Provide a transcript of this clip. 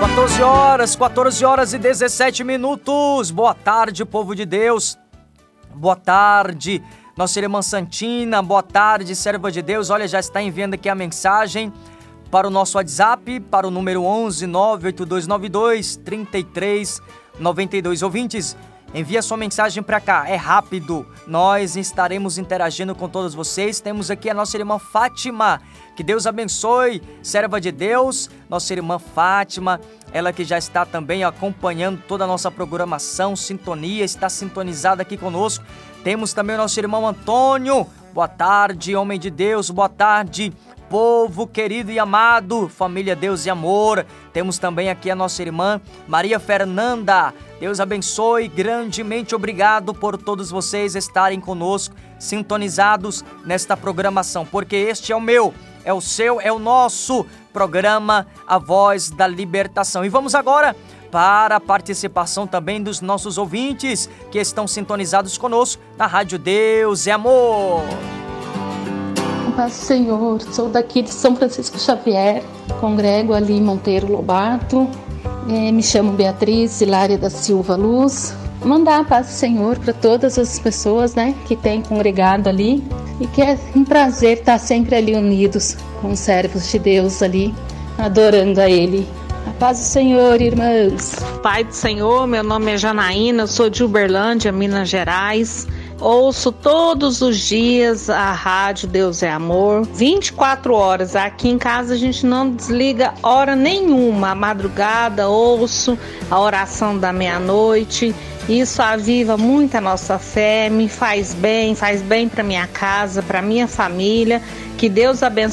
14 horas e 17 minutos. Boa tarde, povo de Deus. Boa tarde, nossa irmã Santina. Boa tarde, serva de Deus. Olha, já está enviando aqui a mensagem para o nosso WhatsApp, para o número 11 98292 3392. Ouvintes, envia sua mensagem para cá, é rápido. Nós estaremos interagindo com todos vocês. Temos aqui a nossa irmã Fátima. Que Deus abençoe, serva de Deus, nossa irmã Fátima, ela que já está também acompanhando toda a nossa programação, sintonia, está sintonizada aqui conosco. Temos também o nosso irmão Antônio. Boa tarde, homem de Deus, boa tarde, povo querido e amado, família Deus e Amor. Temos também aqui a nossa irmã Maria Fernanda. Deus abençoe grandemente, obrigado por todos vocês estarem conosco, sintonizados nesta programação, porque este é o meu, é o seu, é o nosso programa A Voz da Libertação. E vamos agora para a participação também dos nossos ouvintes que estão sintonizados conosco na Rádio Deus e Amor. Paz do Senhor, sou daqui de São Francisco Xavier, congrego ali em Monteiro Lobato, me chamo Beatriz Hilária da Silva Luz. Mandar a paz do Senhor para todas as pessoas, que têm congregado ali e que é um prazer estar sempre ali unidos com os servos de Deus ali, adorando a Ele. A paz do Senhor, irmãos. Pai do Senhor, meu nome é Janaína, eu sou de Uberlândia, Minas Gerais. Ouço todos os dias a Rádio Deus é Amor, 24 horas. Aqui em casa a gente não desliga hora nenhuma. A madrugada ouço a oração da meia-noite. Isso aviva muito a nossa fé, me faz bem para minha casa, para minha família. Que Deus abençoe